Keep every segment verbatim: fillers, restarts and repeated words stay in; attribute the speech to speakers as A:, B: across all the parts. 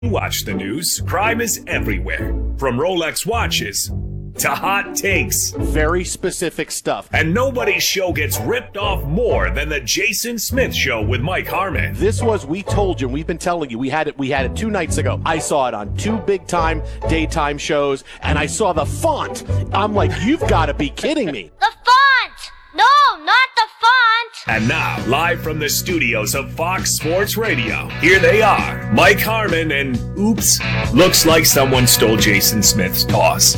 A: Watch the news. Crime is everywhere. From Rolex watches to hot takes.
B: Very specific stuff.
A: And nobody's show gets ripped off more than the Jason Smith Show with Mike Harmon.
B: This was, we told you, and we've been telling you, we had it we had it two nights ago. I saw it on two big-time daytime shows, and I saw the font. I'm like, you've got to be kidding me.
C: The font! No, not the font!
A: And now, live from the studios of Fox Sports Radio, here they are, Mike Harmon and, oops, looks like someone stole Jason Smith's toss.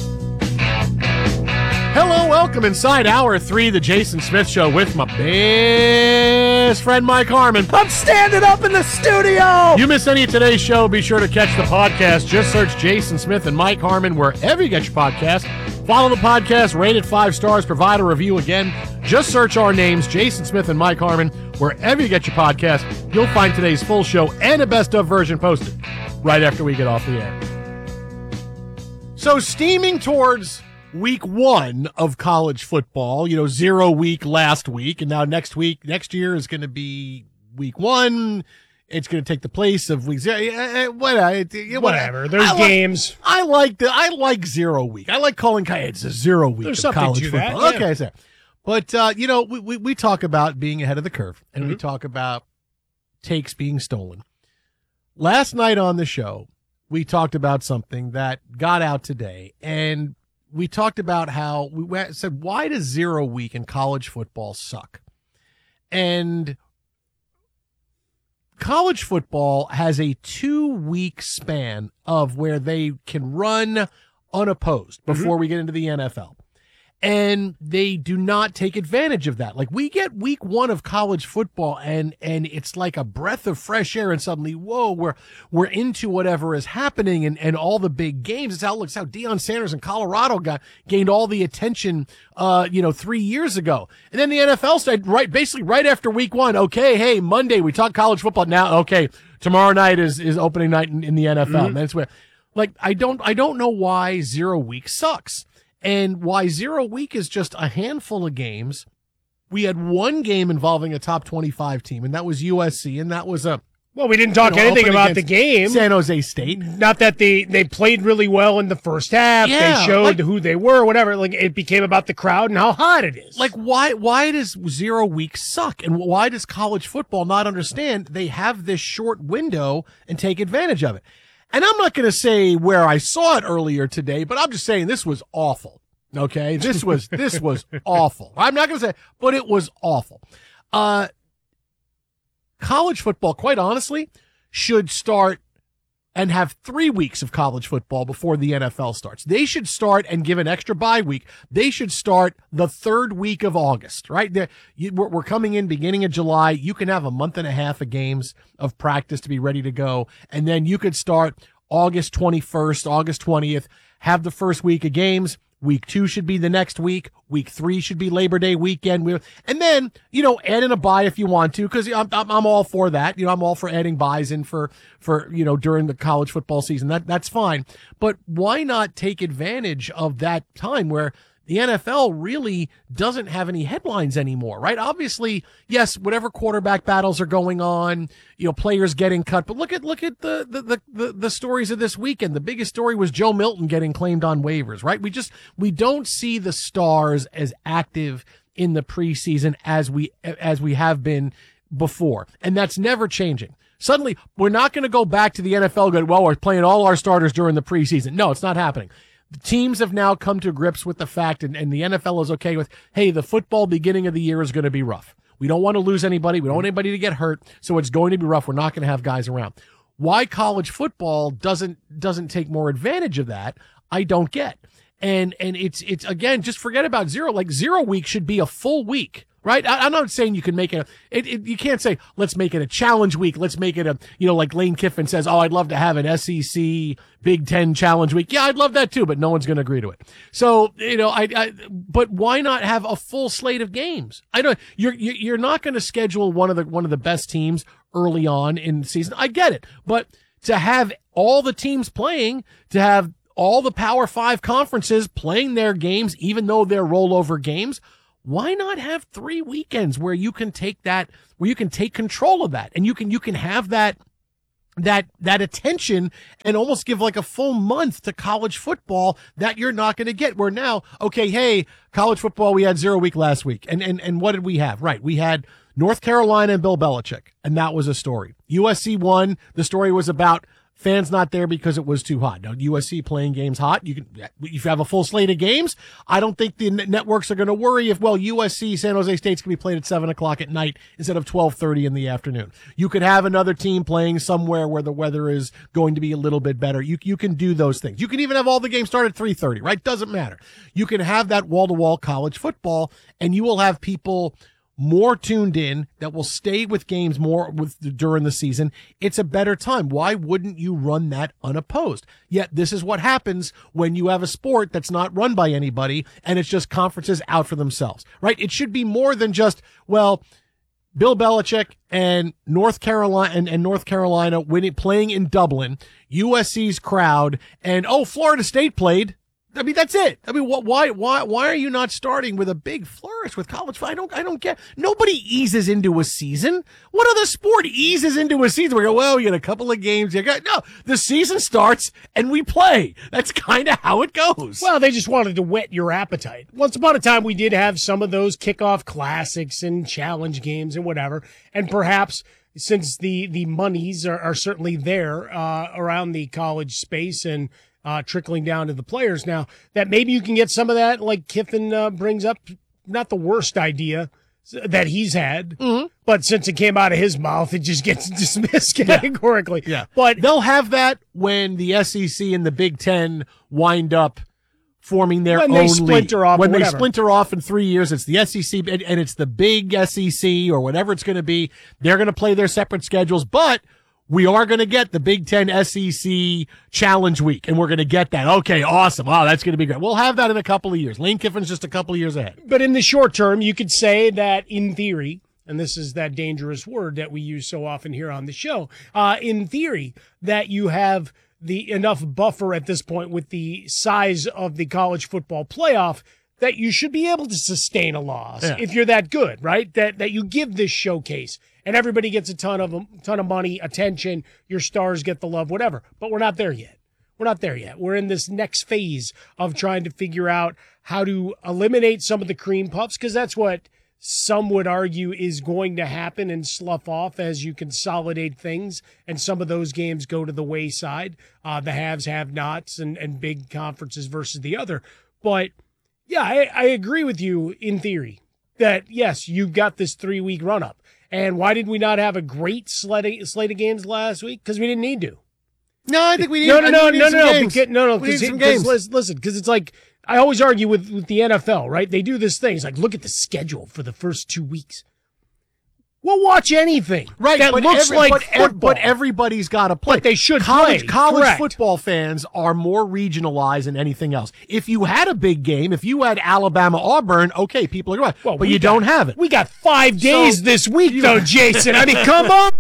D: Hello, welcome inside hour three, the Jason Smith Show with my best friend Mike Harmon.
B: I'm standing up in the studio!
D: You miss any of today's show, be sure to catch the podcast. Just search Jason Smith and Mike Harmon wherever you get your podcast. Follow the podcast, rate it five stars, provide a review again. Just search our names, Jason Smith and Mike Harmon, wherever you get your podcast. You'll find today's full show and a best-of version posted right after we get off the air. So steaming towards week one of college football, you know, zero week last week, and now next week, next year is going to be week one. It's going to take the place of week zero. Whatever.
E: Whatever. There's
D: I like,
E: games.
D: I like the. I like zero week. I like calling it's a zero week
E: There's
D: of
E: something
D: college
E: to
D: football.
E: that, yeah.
D: Okay, so, but uh, you know, we, we we talk about being ahead of the curve, and
E: Mm-hmm.
D: we talk about takes being stolen. Last night on the show, we talked about something that got out today, and we talked about how we went, said, why does zero week in college football suck? And college football has a two-week span of where they can run unopposed before mm-hmm. we get into the N F L. And they do not take advantage of that. Like, we get week one of college football, and and it's like a breath of fresh air, and suddenly, whoa, we're we're into whatever is happening, and, and all the big games. It's how, looks how Deion Sanders in Colorado got gained all the attention, uh, you know, three years ago. And then the N F L started right, basically right after week one. Okay, hey, Monday we talk college football. Now, okay, tomorrow night is is opening night in, in the N F L. Mm-hmm. That's where, like, I don't I don't know why zero week sucks. And why zero week is just a handful of games. We had one game involving a top twenty-five team, and that was U S C, and that was a
E: Well, we didn't talk
D: you know,
E: anything about the game.
D: San Jose State.
E: Not that they, they played really well in the first half.
D: Yeah,
E: they showed
D: like,
E: who they were, whatever. Like, it became about the crowd and how hot it is.
D: Like, why why does zero week suck? And why does college football not understand they have this short window and take advantage of it? And I'm not going to say where I saw it earlier today, but I'm just saying this was awful. Okay, this was this was awful. I'm not going to say, but it was awful. Uh, college football, quite honestly, should start and have three weeks of college football before the N F L starts. They should start and give an extra bye week. They should start the third week of August, right? There, you, we're, we're coming in beginning of July. You can have a month and a half of games of practice to be ready to go. And then you could start August twenty-first, August twentieth, have the first week of games. Week two should be the next week. Week three should be Labor Day weekend. And then, you know, add in a bye if you want to, because I'm, I'm, I'm all for that. You know, I'm all for adding buys in for, for, you know, during the college football season. That, that's fine. But why not take advantage of that time where the N F L really doesn't have any headlines anymore, right? Obviously, yes, whatever quarterback battles are going on, you know, players getting cut. But look at look at the the the the, the stories of this weekend. The biggest story was Joe Milton getting claimed on waivers, right? We just we don't see the stars as active in the preseason as we as we have been before, and that's never changing. Suddenly, we're not going to go back to the N F L going, well, we're playing all our starters during the preseason. No, it's not happening. The teams have now come to grips with the fact, and, and the N F L is okay with, hey, the football beginning of the year is going to be rough. We don't want to lose anybody. We don't want anybody to get hurt, so it's going to be rough. We're not going to have guys around. Why college football doesn't doesn't take more advantage of that, I don't get. And and it's it's again, just forget about zero. Like zero week should be a full week. Right? I, I'm not saying you can make it, a, it, it, you can't say, let's make it a challenge week. Let's make it a, you know, like Lane Kiffin says, oh, I'd love to have an S E C Big Ten challenge week. Yeah, I'd love that too, but no one's going to agree to it. So, you know, I, I, but why not have a full slate of games? I don't, you're, you're not going to schedule one of the, one of the best teams early on in the season. I get it. But to have all the teams playing, to have all the Power Five conferences playing their games, even though they're rollover games, why not have three weekends where you can take that, where you can take control of that, and you can, you can have that, that that attention and almost give like a full month to college football that you're not going to get. Where now, okay, hey, college football, we had zero week last week. And, and, and what did we have? Right. We had North Carolina and Bill Belichick, and that was a story. U S C won. The story was about fans not there because it was too hot. Now, U S C playing games hot. You can, if you have a full slate of games, I don't think the networks are going to worry if, well, U S C, San Jose State's going to be played at seven o'clock at night instead of twelve thirty in the afternoon. You could have another team playing somewhere where the weather is going to be a little bit better. You, you can do those things. You can even have all the games start at three thirty, right? Doesn't matter. You can have that wall-to-wall college football, and you will have people more tuned in that will stay with games more with during the season. It's a better time. Why wouldn't you run that unopposed? Yet this is what happens when you have a sport that's not run by anybody and it's just conferences out for themselves, right? It should be more than just, well, Bill Belichick and North Carolina and, and North Carolina winning, playing in Dublin, U S C's crowd, and oh, Florida State played. I mean, that's it. I mean, what, why, why, why are you not starting with a big flourish with college football? I don't, I don't get. Nobody eases into a season. What other sport eases into a season? We go, well, you got a couple of games. You got no. The season starts and we play. That's kind of how it goes.
E: Well, they just wanted to whet your appetite. Once upon a time, we did have some of those kickoff classics and challenge games and whatever, and perhaps, since the the monies are, are certainly there uh, around the college space and Uh, trickling down to the players now, that maybe you can get some of that, like Kiffin uh, brings up, not the worst idea that he's had, mm-hmm. but since it came out of his mouth, it just gets dismissed categorically.
D: Yeah. yeah.
E: But
D: they'll have that when the S E C and the Big Ten wind up forming their
E: when
D: own
E: they splinter
D: league.
E: off
D: When
E: or
D: they
E: whatever.
D: splinter off in three years, it's the S E C and, and it's the big S E C or whatever it's going to be. They're going to play their separate schedules, but we are going to get the Big Ten S E C Challenge Week, and we're going to get that. Okay, awesome. Oh, that's going to be great. We'll have that in a couple of years. Lane Kiffin's just a couple of years ahead.
E: But in the short term, you could say that in theory, and this is that dangerous word that we use so often here on the show, uh, in theory, that you have the enough buffer at this point with the size of the college football playoff that you should be able to sustain a loss
D: Yeah.
E: if you're that good, right? That that you give this showcase and everybody gets a ton of ton of money, attention, your stars get the love, whatever. But we're not there yet. We're not there yet. We're in this next phase of trying to figure out how to eliminate some of the cream puffs, because that's what some would argue is going to happen and slough off as you consolidate things, and some of those games go to the wayside, uh, the haves, have-nots, and, and big conferences versus the other. But, yeah, I, I agree with you in theory that, yes, you've got this three-week run-up. And why did we not have a great slate of, slate of games last week? Because we didn't need to.
D: No, I think we need.
E: No, no, no,
D: we need
E: no,
D: some
E: no,
D: games.
E: because, no, no.
D: We need
E: Because
D: some games.
E: listen, because it's like I always argue with, with the N F L, right? They do this thing. It's like, look at the schedule for the first two weeks. We'll watch anything
D: Right,
E: that
D: but
E: looks
D: every-
E: like
D: but, ev-
E: football.
D: but everybody's got to play.
E: But they should
D: college,
E: play,
D: College
E: correct.
D: football fans are more regionalized than anything else. If you had a big game, if you had Alabama Auburn, okay, people are going.
E: Well,
D: but
E: we
D: you
E: got-
D: don't have it.
E: We got five days
D: So,
E: this week,
D: you-
E: though, Jason. I mean, come on.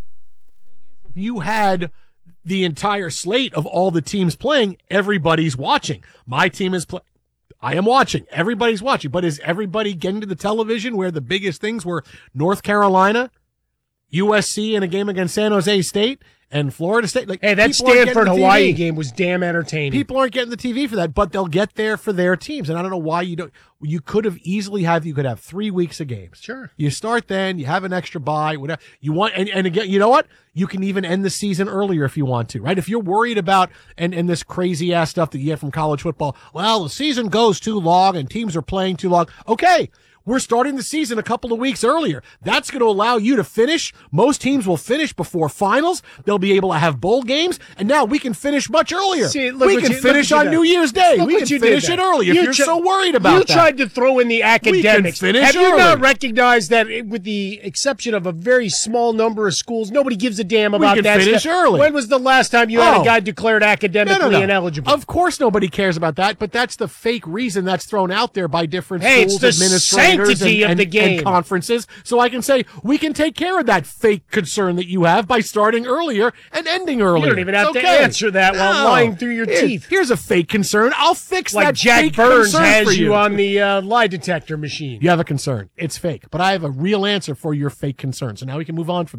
D: You had the entire slate of all the teams playing. Everybody's watching. My team is playing. I am watching. Everybody's watching. But is everybody getting to the television where the biggest things were North Carolina, U S C in a game against San Jose State, and Florida State? Like,
E: Hey, that
D: people aren't getting
E: Stanford
D: the T V.
E: Hawaii game was damn entertaining.
D: People aren't getting the T V for that, but they'll get there for their teams. And I don't know why you don't. You could have easily have, you could have three weeks of games.
E: Sure.
D: You start then, you have an extra bye, whatever you want. And, and again, you know what? You can even end the season earlier if you want to, right? If you're worried about, and, and this crazy ass stuff that you get from college football, well, the season goes too long and teams are playing too long. Okay. We're starting the season a couple of weeks earlier. That's going to allow you to finish. Most teams will finish before finals. They'll be able to have bowl games. And now we can finish much earlier.
E: See, look
D: we
E: what
D: can
E: you-
D: finish
E: look what
D: on
E: you
D: New
E: did.
D: Year's Day.
E: Look
D: we
E: what
D: can
E: you did
D: finish
E: there.
D: it early if
E: You
D: you're
E: tri-
D: so worried about
E: You
D: that.
E: tried to throw in the academics.
D: finish
E: Have you
D: early.
E: not recognized that, it- with the exception of a very small number of schools, nobody gives a damn about
D: can
E: that
D: finish
E: stuff?
D: early.
E: When was the last time you had
D: Oh.
E: a guy declared academically
D: No, no, no.
E: ineligible?
D: Of course nobody cares about that, but that's the fake reason that's thrown out there by different
E: Hey, it's
D: schools,
E: the
D: administrators,
E: sanctity
D: and,
E: of the
D: and-
E: game.
D: and conferences. So I can say, we can take care of that fake concern that you have by starting earlier and ending earlier.
E: You don't even have
D: It's
E: to
D: okay.
E: answer that while
D: No.
E: lying through your
D: Here-
E: teeth.
D: Here's a fake concern. I'll fix
E: like
D: that
E: Jack
D: fake
E: Burns
D: concern
E: has
D: for
E: you.
D: you
E: on the uh, lie detector machine.
D: You have a concern. It's fake. But I have a real answer for your fake concern. So now we can move on from there.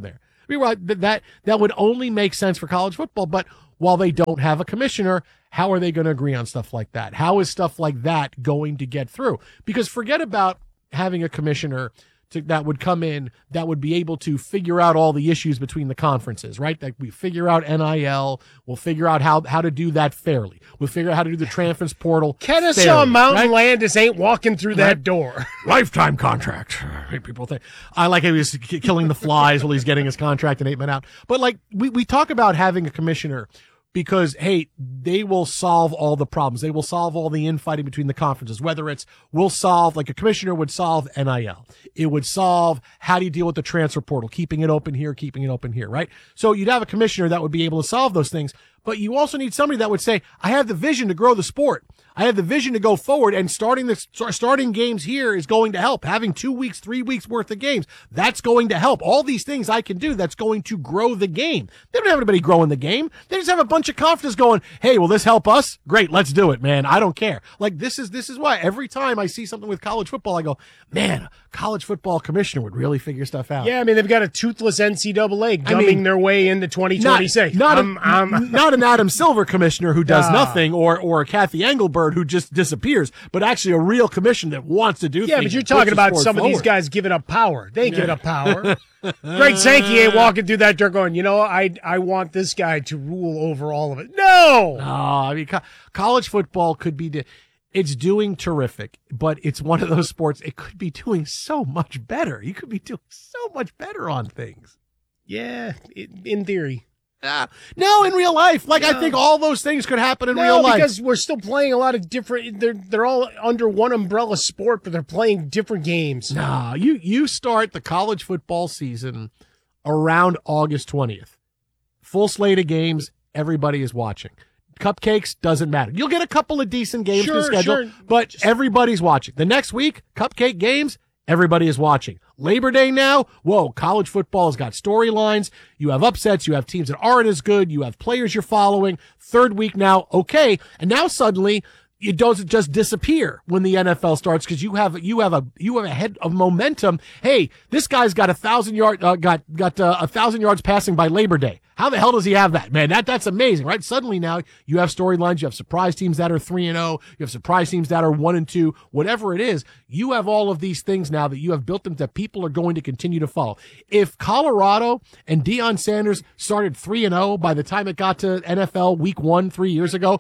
D: I mean, right, that, that that would only make sense for college football. But while they don't have a commissioner, how are they going to agree on stuff like that? How is stuff like that going to get through? Because forget about having a commissioner to, that would come in that would be able to figure out all the issues between the conferences, right? Like we figure out N I L, we'll figure out how, how to do that fairly. We'll figure out how to do the transfer portal.
E: Kennesaw
D: fairly,
E: Mountain
D: right?
E: Landis ain't walking through that
D: Right.
E: door.
D: Lifetime contract. People think I like how he was k- killing the flies while he's getting his contract and eight men out. But like we, we talk about having a commissioner because, hey, they will solve all the problems. They will solve all the infighting between the conferences, whether it's we'll solve, like a commissioner would solve N I L. It would solve how do you deal with the transfer portal, keeping it open here, keeping it open here, right? So you'd have a commissioner that would be able to solve those things. But you also need somebody that would say, I have the vision to grow the sport. I have the vision to go forward, and starting the starting games here is going to help. Having two weeks, three weeks worth of games, that's going to help. All these things I can do, that's going to grow the game. They don't have anybody growing the game. They just have a bunch of conferences going, hey, will this help us? Great, let's do it, man. I don't care. Like this is this is why every time I see something with college football, I go, man, a college football commissioner would really figure stuff out.
E: Yeah, I mean, they've got a toothless N C double A gumming
D: I mean,
E: their way into twenty twenty-six.
D: Not, not,
E: I'm,
D: a,
E: I'm,
D: not an Adam Silver commissioner who does
E: Nah.
D: nothing, or or a Kathy Engelbert who just disappears, but actually a real commission that wants to do
E: yeah,
D: things.
E: but you're
D: and
E: talking
D: pushes
E: about
D: sport
E: some of these
D: forward.
E: guys giving up power. They ain't giving up power. Greg Sankey ain't walking through that door going, you know, I I want this guy to rule over all of it. No!
D: Oh, I mean, co- college football could be, di- it's doing terrific, but it's one of those sports, it could be doing so much better. You could be doing so much better on things.
E: Yeah, it, in theory.
D: Ah, no, in real life. Like, I
E: No.
D: think all those things could happen in
E: No,
D: real life.
E: because we're still playing a lot of different, they're, they're all under one umbrella sport, but they're playing different games.
D: Nah, you, you start the college football season around August twentieth. Full slate of games, everybody is watching. Cupcakes, doesn't matter. You'll get a couple of decent games
E: Sure,
D: to schedule,
E: sure.
D: but everybody's watching. The next week, cupcake games, everybody is watching. Labor Day now, whoa, college football has got storylines. You have upsets. You have teams that aren't as good. You have players you're following. Third week now, okay. And now suddenly, it doesn't just disappear when the N F L starts because you have you have a you have a head of momentum. Hey, this guy's got a thousand yard uh, got got uh, a thousand yards passing by Labor Day. How the hell does he have that, man? That that's amazing, right? Suddenly now you have storylines. You have surprise teams that are three and zero. You have surprise teams that are one and two. Whatever it is, you have all of these things now that you have built them that people are going to continue to follow. If Colorado and Deion Sanders started three and zero by the time it got to N F L Week One three years ago,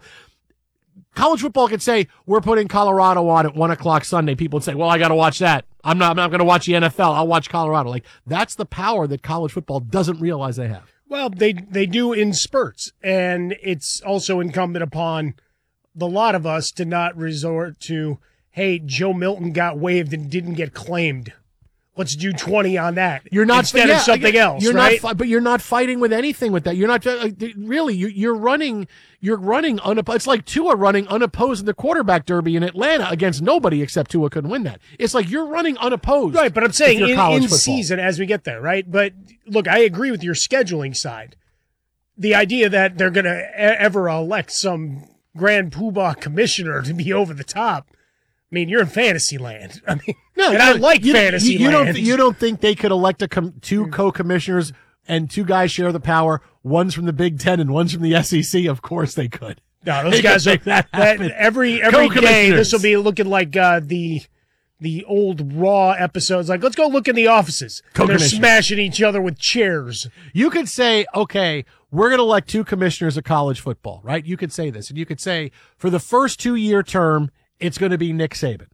D: college football could say, we're putting Colorado on at one o'clock Sunday. People would say, well, I got to watch that. I'm not, I'm not going to watch the N F L. I'll watch Colorado. Like, that's the power that college football doesn't realize they have.
E: Well, they they do in spurts, and it's also incumbent upon the lot of us to not resort to, hey, Joe Milton got waived and didn't get claimed. Let's do twenty on that.
D: You're not
E: instead
D: yeah,
E: of something else,
D: you're
E: right?
D: Not, fi- but you're not fighting with anything with that. You're not uh, really. You, you're running. You're running unopposed. It's like Tua running unopposed in the quarterback derby in Atlanta against nobody except Tua couldn't win that. It's like you're running unopposed.
E: Right, but I'm saying
D: if you're
E: in,
D: college
E: in
D: football.
E: season as we get there, right? But look, I agree with your scheduling side. The idea that they're going to e- ever elect some grand poobah commissioner to be over the top. I mean, you're in fantasy land. I mean,
D: No,
E: and I
D: you-
E: like
D: you,
E: fantasy
D: you, you don't.
E: land.
D: th- You don't think they could elect a com- two co-commissioners and two guys share the power? One's from the Big Ten and one's from the S E C. Of course they could.
E: No,
D: They
E: those
D: could
E: guys are
D: make that
E: that,
D: happen.
E: every every day.
D: Co-commissioners.
E: This will be looking like uh, the the old Raw episodes. Like, let's go look in the offices. And they're
D: Co-commissioners.
E: smashing each other with chairs.
D: You could say, okay, we're going to elect two commissioners of college football, right? You could say this, and you could say for the first two-year term, it's going to be Nick Saban.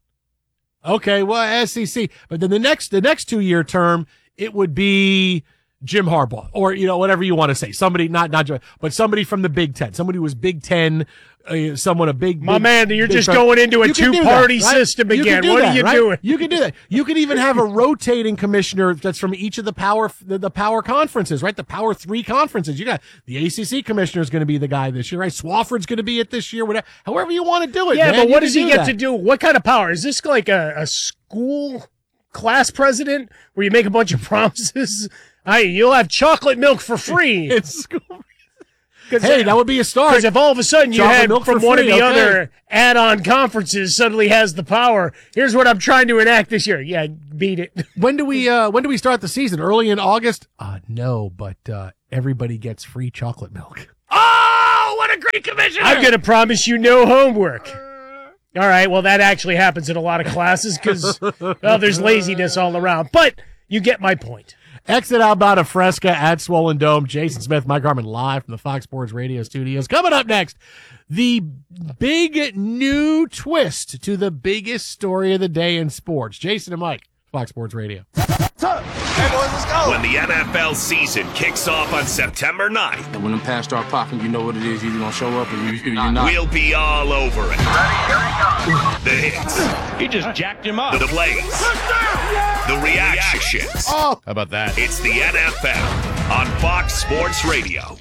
D: Okay, well, S E C, but then the next the next two-year term, it would be Jim Harbaugh, or you know whatever you want to say. Somebody not not but somebody from the Big Ten, somebody who was Big Ten, uh, someone a big.
E: My
D: big,
E: man, you're
D: big
E: just
D: time.
E: going into a
D: You can do
E: two-party
D: that, right?
E: system
D: You can
E: again.
D: do
E: What
D: that,
E: are you
D: right?
E: doing?
D: You can do that. You could even have a rotating commissioner that's from each of the power the, the power conferences, right? The power three conferences. You got the A C C commissioner is going to be the guy this year, right? Swafford's going to be it this year. Whatever, however you want to do it.
E: Yeah,
D: man,
E: but
D: you
E: what
D: can
E: does he
D: do
E: get
D: that.
E: to do? What kind of power? Is this like a, a school class president where you make a bunch of promises? I, you'll have chocolate milk for free.
D: It's school. Hey, that would be a start.
E: Because if all of a sudden you
D: Chocolate
E: had
D: milk
E: from
D: for
E: one
D: free,
E: of the
D: okay.
E: other add-on conferences suddenly has the power, here's what I'm trying to enact this year. Yeah, beat it.
D: When do we uh, when do we start the season? Early in August? Uh, no, but uh, everybody gets free chocolate milk. Oh, what a great commissioner!
E: I'm going to promise you no homework. All right, well, that actually happens in a lot of classes because, well, there's laziness all around. But you get my point.
D: Exit Alberta Fresca at Swollen Dome. Jason Smith, Mike Harmon, live from the Fox Sports Radio studios. Coming up next, the big new twist to the biggest story of the day in sports. Jason and Mike, Fox Sports Radio.
F: Hey, boys, let's go.
A: When the N F L season kicks off on September ninth,
G: And when them pass start popping, you know what it is. You're going to show up or you, you're not.
A: we'll be all over it.
F: Ready,
A: The hits,
H: He just jacked him up.
A: the plays, the reactions.
D: Oh,
H: How about that?
A: It's the N F L on Fox Sports Radio.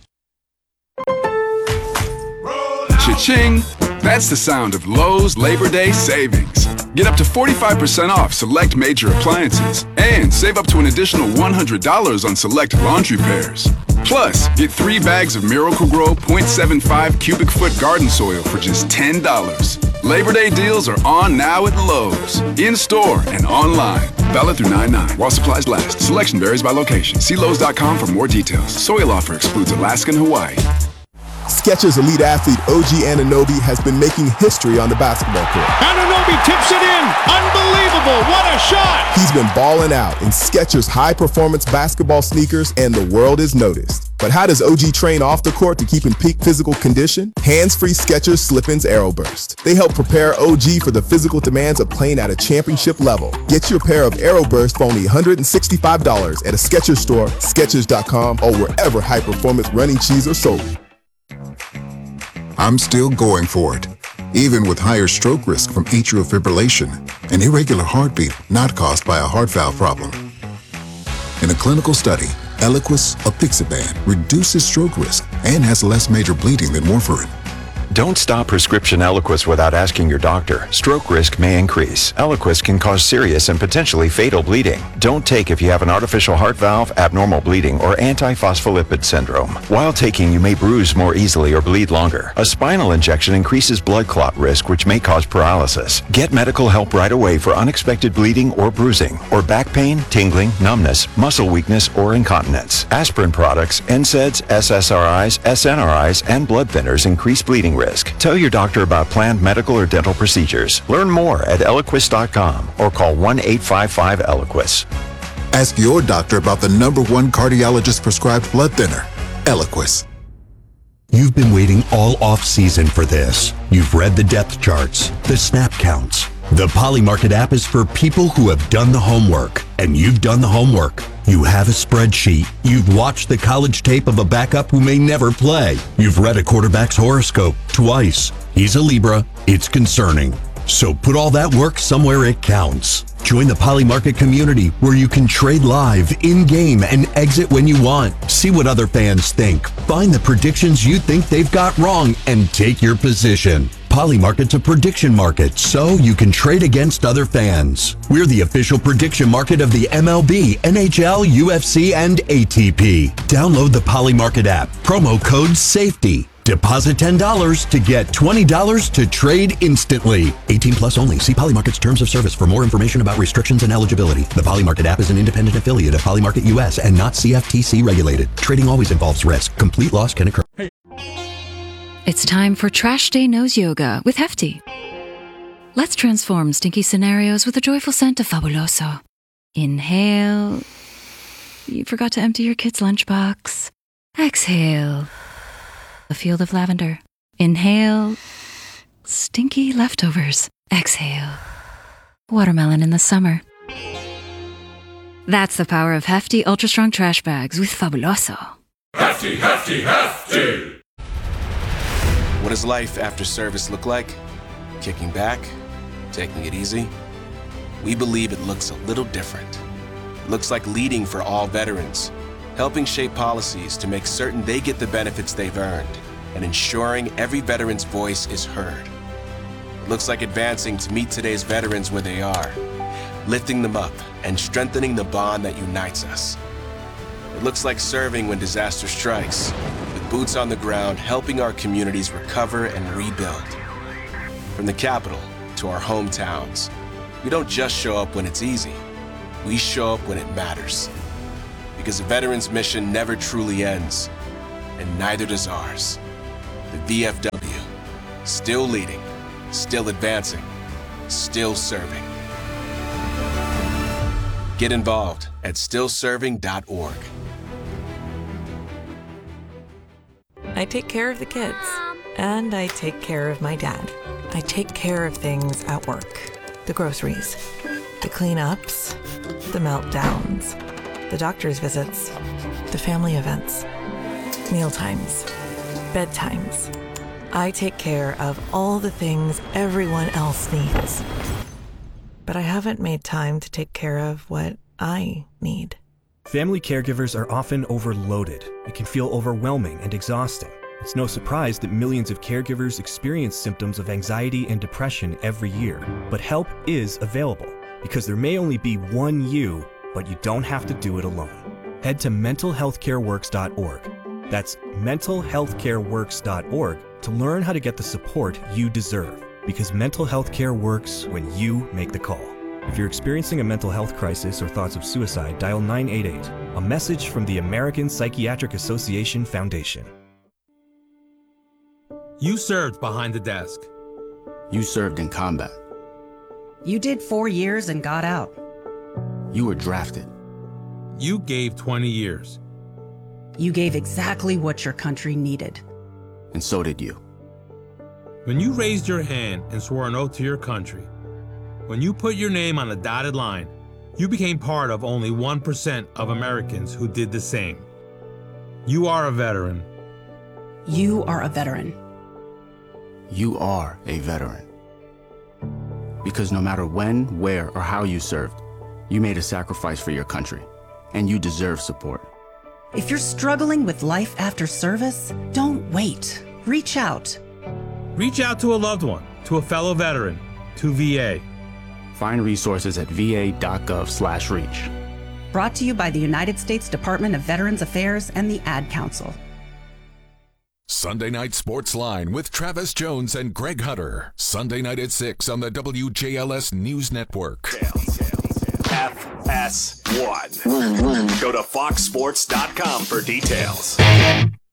I: Cha-ching! That's the sound of Lowe's Labor Day savings. Get up to forty-five percent off select major appliances and save up to an additional one hundred dollars on select laundry pairs. Plus, get three bags of Miracle-Gro point seven five cubic foot garden soil for just ten dollars. Labor Day deals are on now at Lowe's, in-store and online. Valid through nine nine while supplies last. Selection varies by location. See Lowe's dot com for more details. Soil offer excludes Alaska and Hawaii.
J: Skechers elite athlete O G Anunoby has been making history on the basketball court.
H: Anunoby tips it in. Unbelievable. What a shot.
J: He's been balling out in Skechers high-performance basketball sneakers, and the world is noticed. But how does O G train off the court to keep in peak physical condition? Hands-free Skechers Slip-ins Aeroburst. They help prepare O G for the physical demands of playing at a championship level. Get your pair of Aeroburst for only one hundred sixty-five dollars at a Skechers store, Skechers dot com, or wherever high-performance running shoes are sold.
K: I'm still going for it, even with higher stroke risk from atrial fibrillation, an irregular heartbeat not caused by a heart valve problem. In a clinical study, Eliquis apixaban reduces stroke risk and has less major bleeding than warfarin.
L: Don't stop prescription Eliquis without asking your doctor. Stroke risk may increase. Eliquis can cause serious and potentially fatal bleeding. Don't take if you have an artificial heart valve, abnormal bleeding, or antiphospholipid syndrome. While taking, you may bruise more easily or bleed longer. A spinal injection increases blood clot risk, which may cause paralysis. Get medical help right away for unexpected bleeding or bruising, or back pain, tingling, numbness, muscle weakness, or incontinence. Aspirin products, N SAIDs, S S R Is, S N R Is, and blood thinners increase bleeding risk. Tell your doctor about planned medical or dental procedures. Learn more at Eliquis dot com or call one eight five five Eliquis.
K: Ask your doctor about the number one cardiologist prescribed blood thinner, Eliquis.
M: You've been waiting all off-season for this. You've read the depth charts, the snap counts. The Polymarket app is for people who have done the homework, and you've done the homework. You have a spreadsheet. You've watched the college tape of a backup who may never play. You've read a quarterback's horoscope twice. He's a Libra. It's concerning. So put all that work somewhere it counts. Join the Polymarket community where you can trade live, in-game, and exit when you want. See what other fans think. Find the predictions you think they've got wrong and take your position. Polymarket's a prediction market, so you can trade against other fans. We're the official prediction market of the M L B, N H L, U F C, and A T P. Download the Polymarket app. Promo code SAFETY. Deposit ten dollars to get twenty dollars to trade instantly. eighteen plus only. See Polymarket's terms of service for more information about restrictions and eligibility. The Polymarket app is an independent affiliate of Polymarket U S and not C F T C regulated. Trading always involves risk. Complete loss can occur.
N: It's time for Trash Day Nose Yoga with Hefty. Let's transform stinky scenarios with a joyful scent of Fabuloso. Inhale. You forgot to empty your kid's lunchbox. Exhale. A field of lavender. Inhale. Stinky leftovers. Exhale. Watermelon in the summer. That's the power of Hefty Ultra Strong Trash Bags with Fabuloso.
O: Hefty, hefty, hefty!
P: What does life after service look like? Kicking back? Taking it easy? We believe it looks a little different. It looks like leading for all veterans, helping shape policies to make certain they get the benefits they've earned, and ensuring every veteran's voice is heard. It looks like advancing to meet today's veterans where they are, lifting them up and strengthening the bond that unites us. It looks like serving when disaster strikes, with boots on the ground, helping our communities recover and rebuild. From the capital to our hometowns, we don't just show up when it's easy. We show up when it matters. Because a veteran's mission never truly ends, and neither does ours. The V F W, still leading, still advancing, still serving. Get involved at still serving dot org.
Q: I take care of the kids, and I take care of my dad. I take care of things at work. The groceries, the cleanups, the meltdowns, the doctor's visits, the family events, mealtimes, bedtimes. I take care of all the things everyone else needs. But I haven't made time to take care of what I need.
R: Family caregivers are often overloaded. It can feel overwhelming and exhausting. It's no surprise that millions of caregivers experience symptoms of anxiety and depression every year. But help is available, because there may only be one you, but you don't have to do it alone. Head to mental health care works dot org. That's mental health care works dot org to learn how to get the support you deserve, because mental health care works when you make the call. If you're experiencing a mental health crisis or thoughts of suicide, dial nine eight eight, a message from the American Psychiatric Association Foundation.
S: You served behind the desk.
G: You served in combat.
T: You did four years and got out.
G: You were drafted.
S: You gave twenty years.
T: You gave exactly what your country needed.
G: And so did you.
S: When you raised your hand and swore an oath to your country, when you put your name on a dotted line, you became part of only one percent of Americans who did the same. You are a veteran.
T: You are a veteran.
G: You are a veteran. Because no matter when, where, or how you served, you made a sacrifice for your country, and you deserve support.
T: If you're struggling with life after service, don't wait. Reach out.
S: Reach out to a loved one, to a fellow veteran, to V A.
G: Find resources at v a dot gov slash reach.
T: Brought to you by the United States Department of Veterans Affairs and the Ad Council.
U: Sunday Night Sports Line with Travis Jones and Greg Hunter. Sunday night at six on the W J L S News Network.
A: F S one. Go to fox sports dot com for details.